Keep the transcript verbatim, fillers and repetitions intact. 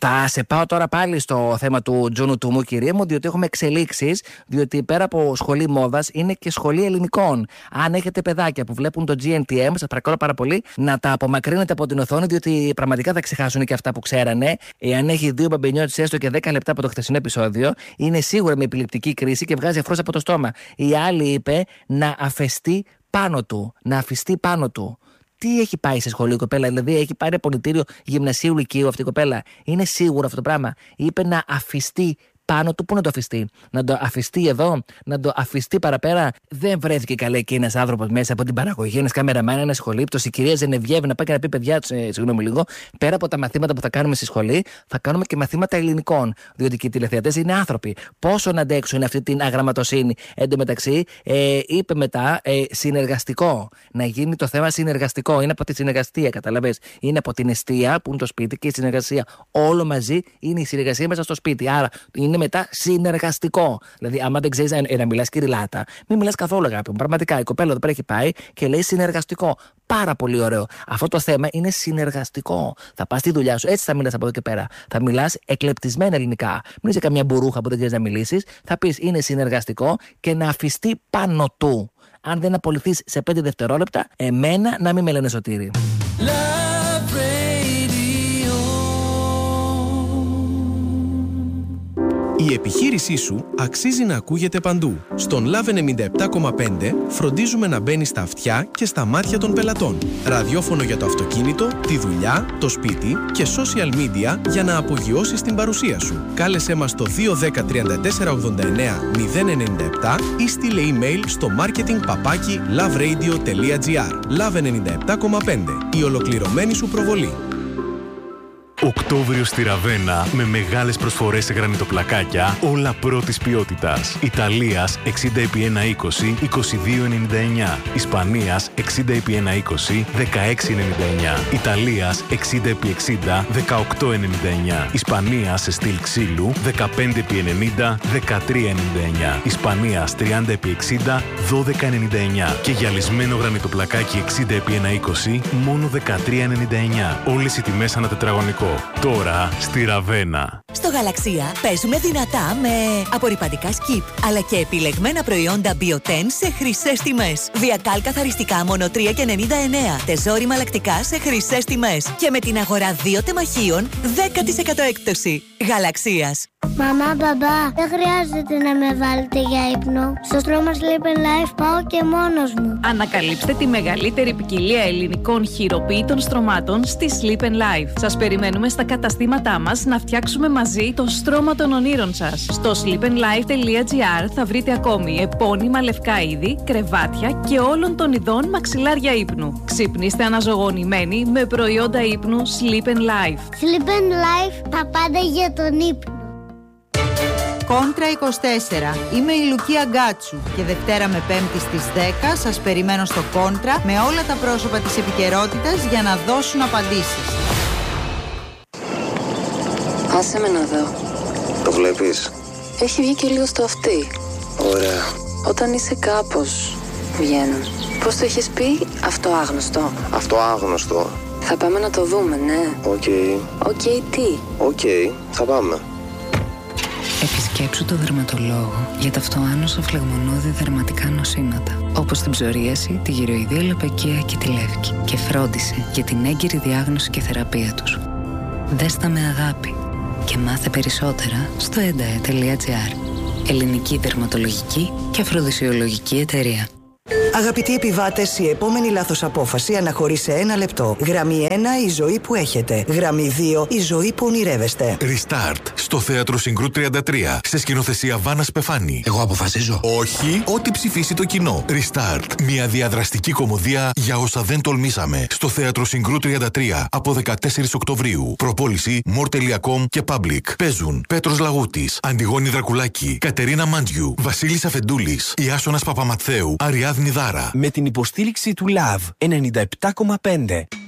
Θα σε πάω τώρα πάλι στο θέμα του Τζούνου του μου, κυρία μου, διότι έχουμε εξελίξεις. Διότι πέρα από σχολή μόδας είναι και σχολή ελληνικών. Αν έχετε παιδάκια που βλέπουν το τζι εν τι εμ, σας παρακαλώ πάρα πολύ να τα απομακρύνετε από την οθόνη, διότι πραγματικά θα ξεχάσουν και αυτά που ξέρανε. Εάν έχει δύο μπαμπινιώτες έστω και δέκα λεπτά από το χθεσινό επεισόδιο, είναι σίγουρα με επιληπτική κρίση και βγάζει αφρός από το στόμα. Η άλλη είπε να αφαιστεί πάνω του. Να αφιστεί πάνω του. Τι έχει πάει σε σχολείο η κοπέλα, δηλαδή έχει πάρει απολυτήριο γυμνασίου λυκείου αυτή η κοπέλα? Είναι σίγουρο αυτό το πράγμα? Είπε να αφιστεί πάνω του. Πού να το αφιστεί? Να το αφιστεί εδώ, να το αφιστεί παραπέρα? Δεν βρέθηκε καλέ και ένας άνθρωπος μέσα από την παραγωγή, ένας καμεραμάν, ένα σχολήπτος, η κυρία Ζενεβιέβη να πάει και να πει: παιδιά, ε, συγγνώμη λίγο, πέρα από τα μαθήματα που θα κάνουμε στη σχολή, θα κάνουμε και μαθήματα ελληνικών. Διότι και οι τηλεθεατές είναι άνθρωποι. Πόσο να αντέξουν αυτή την αγραμματοσύνη? Εν τω μεταξύ, ε, είπε μετά ε, συνεργαστικό. Να γίνει το θέμα συνεργαστικό. Είναι από τη συνεργαστία, καταλαβες. Είναι από την εστία που είναι το σπίτι και η συνεργασία. Όλο μαζί είναι η συνεργασία μέσα στο σπίτι. Άρα είναι μετά συνεργαστικό. Δηλαδή, άμα δεν ξέρεις να, να μιλάς κυριλάτα, μην μιλάς καθόλου, αγάπη μου. Πραγματικά, η κοπέλα εδώ πέρα έχει πάει και λέει συνεργαστικό. Πάρα πολύ ωραίο. Αυτό το θέμα είναι συνεργαστικό. Θα πας στη δουλειά σου, έτσι θα μιλάς από εδώ και πέρα. Θα μιλάς εκλεπτισμένα ελληνικά. Μην είσαι καμιά μπουρούχα που δεν ξέρεις να μιλήσεις. Θα πεις είναι συνεργαστικό και να αφιστεί πάνω του. Αν δεν απολυθείς σε πέντε δευτερόλεπτα, εμένα να μην με λένε Σωτήρη. Η επιχείρησή σου αξίζει να ακούγεται παντού. Στον Love ενενήντα επτά κόμμα πέντε φροντίζουμε να μπαίνει στα αυτιά και στα μάτια των πελατών. Ραδιόφωνο για το αυτοκίνητο, τη δουλειά, το σπίτι και social media για να απογειώσεις την παρουσία σου. Κάλεσέ μας στο δύο ένα μηδέν τρία τέσσερα ογδόντα εννέα μηδέν ενενήντα επτά ή στείλε email στο marketing παπάκι loveradio τελεία gr. Love ενενήντα επτά κόμμα πέντε. Η ολοκληρωμένη σου προβολή. Οκτώβριο στη Ραβένα με μεγάλες προσφορές σε γρανιτοπλακάκια, όλα πρώτης ποιότητας. Ιταλίας εξήντα επί εκατόν είκοσι είκοσι δύο ενενήντα εννέα. Ισπανίας εξήντα επί εκατόν είκοσι δεκαέξι ενενήντα εννέα. Ιταλίας εξήντα επί εξήντα δεκαοκτώ ενενήντα εννέα. Ισπανίας σε στυλ ξύλου δεκαπέντε επί ενενήντα δεκατρία ενενήντα εννέα. Ισπανίας τριάντα επί εξήντα δώδεκα ενενήντα εννέα. Και γυαλισμένο γρανιτοπλακάκι εξήντα επί εκατόν είκοσι μόνο δεκατρία ενενήντα εννέα. Όλες οι τιμές ανά τετραγωνικό. Τώρα στη Ραβένα. Στο Γαλαξία παίζουμε δυνατά με απορρυπαντικά σκιπ, αλλά και επιλεγμένα προϊόντα Bioten σε χρυσές τιμές. Βιακάλ καθαριστικά μόνο τρία και ενενήντα εννέα. Τεζόρι μαλακτικά σε χρυσές τιμές. Και με την αγορά δύο τεμαχίων δέκα τοις εκατό έκπτωση. Γαλαξίας. Μαμά, μπαμπά, δεν χρειάζεται να με βάλετε για ύπνο. Στο στρώμα Sleep and Life πάω και μόνος μου. Ανακαλύψτε τη μεγαλύτερη ποικιλία ελληνικών χειροποίητων στρωμάτων στη Sleep and Life. Σας περιμένουμε στα καταστήματά μας να φτιάξουμε μαζί το στρώμα των ονείρων σας. Στο sleep and life τελεία gr θα βρείτε ακόμη επώνυμα λευκά είδη, κρεβάτια και όλων των ειδών μαξιλάρια ύπνου. Ξυπνήστε αναζωογονημένοι με προϊόντα ύπνου Sleep and Life. Sleep and Life, τα πάντα για τον ύπνο. Κόντρα είκοσι τέσσερα. Είμαι η Λουκία Γκάτσου και Δευτέρα με Πέμπτη στις δέκα σας περιμένω στο Κόντρα με όλα τα πρόσωπα της επικαιρότητας για να δώσουν απαντήσεις. Άσε με να δω. Το βλέπεις? Έχει βγει και λίγο στο αυτί. Ωραία. Όταν είσαι κάπως βγαίνουν. Πώς το έχεις πει? Αυτό άγνωστο. Αυτό άγνωστο. Θα πάμε να το δούμε, ναι. Οκ. Okay. Οκ, okay, τι? Οκ, okay, θα πάμε. Επισκέψου το δερματολόγο για τα αυτοάνωσα φλεγμονώδη δερματικά νοσήματα, όπως την ψωρίαση, τη γυροειδία λεπεκία και τη λεύκη, και φρόντισε για την έγκυρη διάγνωση και θεραπεία τους. Δέστα με αγάπη και μάθε περισσότερα στο εντα τελεία gr. Ελληνική δερματολογική και αφροδισιολογική εταιρεία. Αγαπητοί επιβάτες, η επόμενη λάθος απόφαση αναχωρεί σε ένα λεπτό. Γραμμή ένα, η ζωή που έχετε. Γραμμή δύο, η ζωή που ονειρεύεστε. Restart στο Θέατρο Συγκρού τριάντα τρία. Σε σκηνοθεσία Βάνας Πεφάνη. Εγώ αποφασίζω. Όχι, ό,τι ψηφίσει το κοινό. Restart. Μια διαδραστική κωμωδία για όσα δεν τολμήσαμε. Στο Θέατρο Συγκρού τριάντα τρία από δεκατέσσερις Οκτωβρίου. Προπόληση more τελεία com και Public. Παίζουν Πέτρος Λαγούτης, Αντιγόνη Δρακουλάκη, Κατερίνα Μάντιου, Βασίλης Αφεντούλης, Ιάσονας Παπαμαθαίου, Αριάδνη Δάρα. Με την υποστήριξη του Love ενενήντα επτά κόμμα πέντε.